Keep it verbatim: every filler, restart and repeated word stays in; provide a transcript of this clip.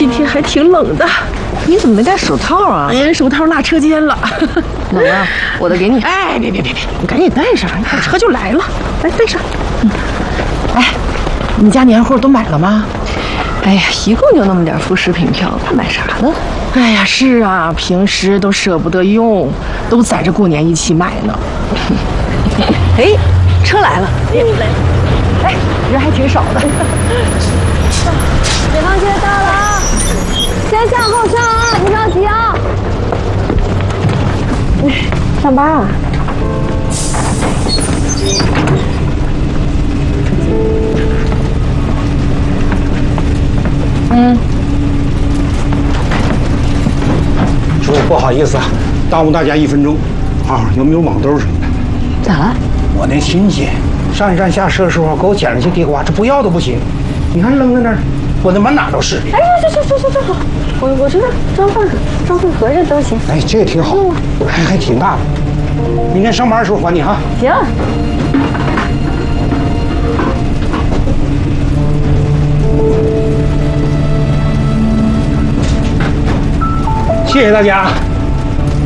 今天还挺冷的。 你怎么没戴手套啊？ 哎呀，手套落车间了。 冷啊，我的给你。 哎，别别别别，你赶紧戴上，一会儿车就来了。来，戴上。嗯。哎，你家年货都买了吗？ 哎呀，一共就那么点副食品票，还买啥呢？ 哎呀，是啊，平时都舍不得用，都攒着过年一起买呢。 哎，车来了。 哎，人还挺少的。 解放街到了啊！先上后上啊，不着急啊。上班啊？ 嗯。 叔，不好意思啊，耽误大家一分钟。啊，有没有网兜什么的？ 咋了？ 我那亲戚上一站下车的时候给我捡了些地瓜，这不要都不行。你看扔在那儿，我那满哪都是。 哎呀，这这这这这好，我我知道装饭盒、装饭盒这都行。 哎，这个挺好，还还挺大的。明天上班的时候还你哈。 行。 谢谢大家。